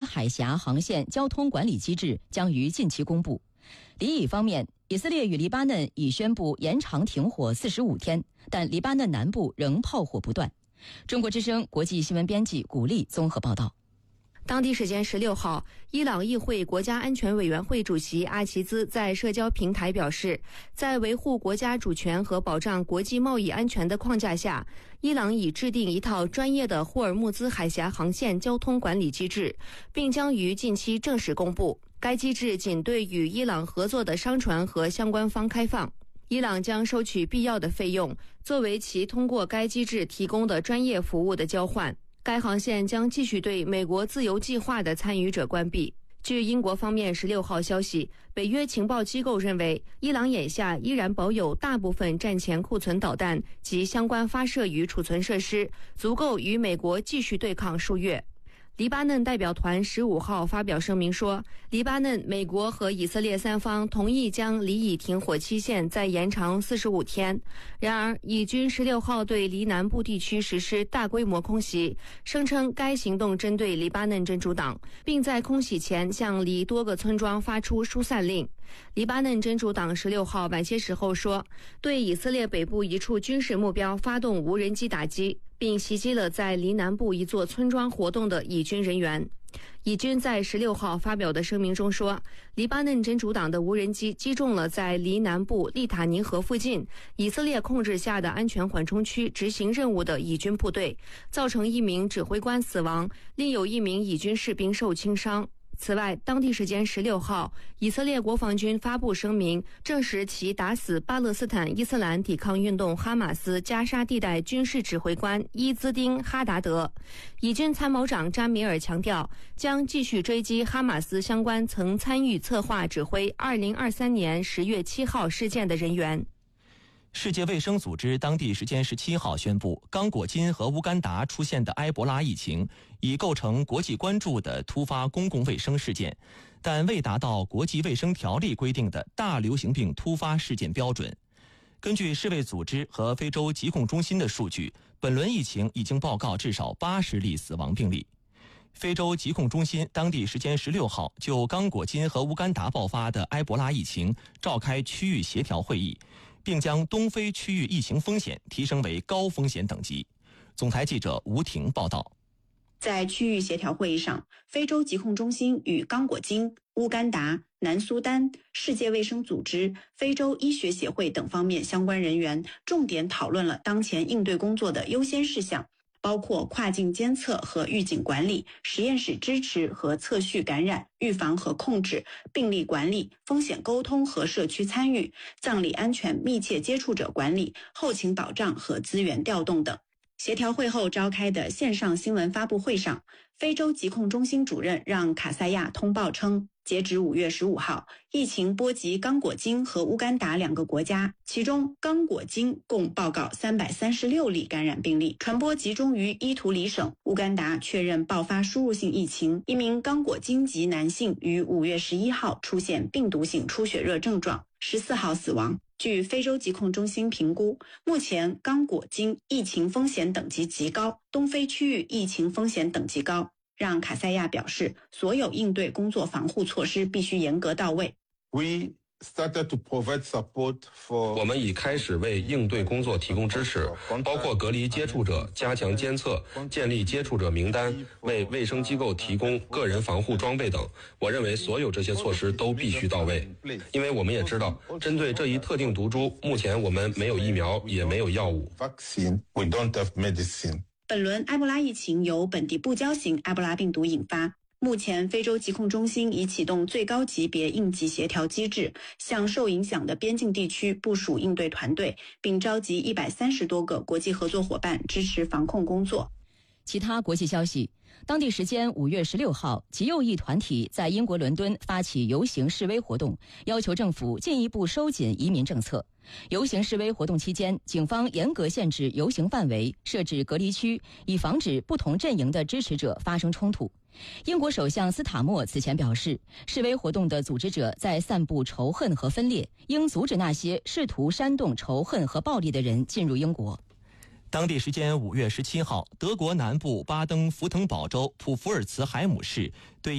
海峡航线交通管理机制将于近期公布。黎以方面，以色列与黎巴嫩已宣布延长停火45天，但黎巴嫩南部仍炮火不断。中国之声国际新闻编辑古丽综合报道。 当地时间16号，伊朗议会国家安全委员会主席阿齐兹在社交平台表示，在维护国家主权和保障国际贸易安全的框架下，伊朗已制定一套专业的霍尔木兹海峡航线交通管理机制，并将于近期正式公布。该机制仅对与伊朗合作的商船和相关方开放。伊朗将收取必要的费用，作为其通过该机制提供的专业服务的交换。该航线将继续对美国自由计划的参与者关闭。据英国方面16号消息，北约情报机构认为，伊朗眼下依然保有大部分战前库存导弹及相关发射与储存设施，足够与美国继续对抗数月。黎巴嫩代表团15号发表声明说，黎巴嫩、美国和以色列三方同意将黎以停火期限再延长45天。然而，以军16号对黎南部地区实施大规模空袭，声称该行动针对黎巴嫩真主党，并在空袭前向黎多个村庄发出疏散令。黎巴嫩真主党16号晚些时候说，对以色列北部一处军事目标发动无人机打击，并袭击了在黎南部一座村庄活动的以军人员。以军在16号发表的声明中说，黎巴嫩真主党的无人机击中了在黎南部利塔尼河附近以色列控制下的安全缓冲区执行任务的以军部队，造成1名指挥官死亡，另有1名以军士兵受轻伤。此外，当地时间16号，以色列国防军发布声明，证实其打死巴勒斯坦伊斯兰抵抗运动哈马斯加沙地带军事指挥官伊兹丁·哈达德。以军参谋长扎米尔强调，将继续追击哈马斯相关曾参与策划指挥2023年10月7号事件的人员。 世界卫生组织当地时间17号宣布，刚果金和乌干达出现的埃博拉疫情已构成国际关注的突发公共卫生事件，但未达到国际卫生条例规定的大流行病突发事件标准。根据世卫组织和非洲疾控中心的数据，本轮疫情已经报告至少80例死亡病例。非洲疾控中心当地时间16号就刚果金和乌干达爆发的埃博拉疫情召开区域协调会议，并将东非区域疫情风险提升为高风险等级。总台记者吴婷报道。 在区域协调会议上，非洲疾控中心与刚果金、乌干达、南苏丹、世界卫生组织、非洲医学协会等方面相关人员重点讨论了当前应对工作的优先事项，包括跨境监测和预警管理、实验室支持和测序感染、预防和控制、病例管理、风险沟通和社区参与、葬礼安全密切接触者管理、后勤保障和资源调动等。协调会后召开的线上新闻发布会上，非洲疾控中心主任让卡塞亚通报称，截止5月15号，疫情波及刚果金和乌干达2个国家，其中刚果金共报告336例感染病例，传播集中于伊图里省。乌干达确认爆发输入性疫情，一名刚果金籍男性于5月11号出现病毒性出血热症状，14号死亡。据非洲疾控中心评估，目前刚果金疫情风险等级极高，东非区域疫情风险等级高。让卡塞亚表示，所有应对工作防护措施必须严格到位。 我们已开始为应对工作提供支持，包括隔离接触者、加强监测、建立接触者名单、为卫生机构提供个人防护装备等。我认为所有这些措施都必须到位，因为我们也知道，针对这一特定毒株，目前我们没有疫苗，也没有药物。 本轮埃博拉疫情由本地布胶型埃博拉病毒引发。目前，非洲疾控中心已启动最高级别应急协调机制，向受影响的边境地区部署应对团队，并召集130多个国际合作伙伴支持防控工作。 其他国际消息，当地时间5月16号，极右翼团体在英国伦敦发起游行示威活动，要求政府进一步收紧移民政策。游行示威活动期间，警方严格限制游行范围，设置隔离区，以防止不同阵营的支持者发生冲突。英国首相斯塔默此前表示，示威活动的组织者在散布仇恨和分裂，应阻止那些试图煽动仇恨和暴力的人进入英国。 当地时间5月17号，德国南部巴登符腾堡州普福尔茨海姆市对